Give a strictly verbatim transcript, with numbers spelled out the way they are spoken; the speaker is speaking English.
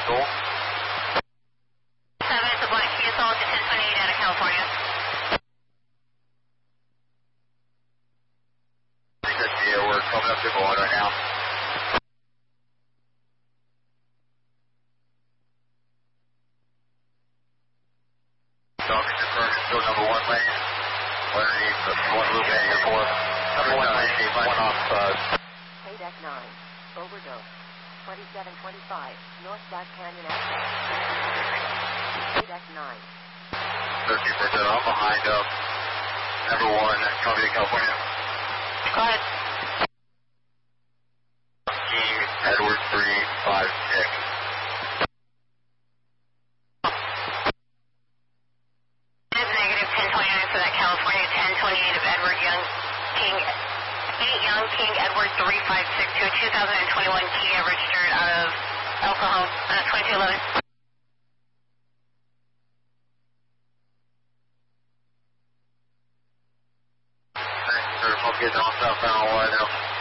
Soul. seven, it's a black Kia Soul to ten twenty-eight out of California. Good deal. We're coming up to the water right now. Talking to firm is still number one lane. Underneath the one loop in your four. Number one lane, one off. Uh, K D E C nine, overdose. twenty-seven twenty-five, North Back Canyon Avenue. K D E C nine. thirteen percent off behind um, number one, Columbia, California. Go ahead. King Edward three five six. It's negative ten twenty-nine for that California ten twenty-eight of Edward Young King, eight Young King Edward three five six to a two thousand twenty-one Kia registered out of El Cajon, uh, twenty-two eleven. Thanks, sir. I'm getting off southbound wide now.